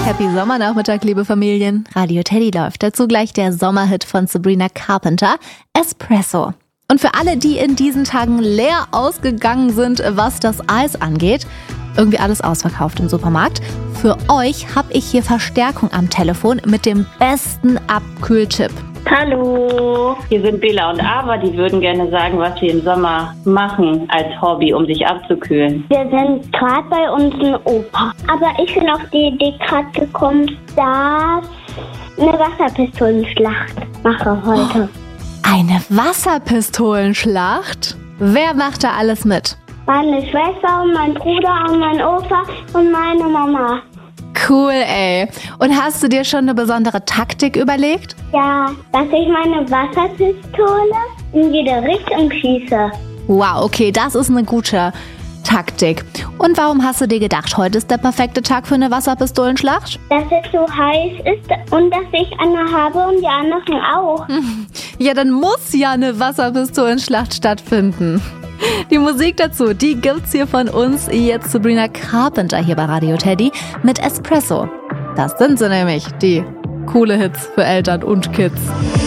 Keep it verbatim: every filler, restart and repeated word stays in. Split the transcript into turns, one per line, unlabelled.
Happy Sommernachmittag, liebe Familien. Radio Teddy läuft. Dazu gleich der Sommerhit von Sabrina Carpenter, Espresso. Und für alle, die in diesen Tagen leer ausgegangen sind, was das Eis angeht, irgendwie alles ausverkauft im Supermarkt, für euch habe ich hier Verstärkung am Telefon mit dem besten Abkühltipp.
Hallo, hier sind Bela und Ava, die würden gerne sagen, was sie im Sommer machen als Hobby, um sich abzukühlen.
Wir sind gerade bei unserem Opa. Aber ich bin auf die Idee gerade gekommen, dass eine Wasserpistolenschlacht mache heute.
Eine Wasserpistolenschlacht? Wer macht da alles mit?
Meine Schwester und mein Bruder und mein Opa und meine Mama.
Cool, ey. Und hast du dir schon eine besondere Taktik überlegt?
Ja, dass ich meine Wasserpistole in jede Richtung schieße.
Wow, okay, das ist eine gute Taktik. Und warum hast du dir gedacht, heute ist der perfekte Tag für eine Wasserpistolenschlacht?
Dass es so heiß ist und dass ich eine habe und die anderen auch.
Ja, dann muss ja eine Wasserpistolenschlacht stattfinden. Die Musik dazu, die gibt's hier von uns. Jetzt Sabrina Carpenter hier bei Radio Teddy mit Espresso. Das sind sie nämlich, die coole Hits für Eltern und Kids.